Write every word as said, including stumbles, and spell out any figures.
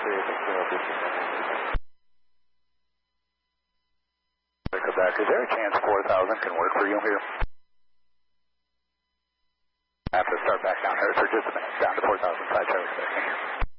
Quebec, is there a chance four thousand can work for you here? I have to start back down here for just a minute, down to four thousand side service.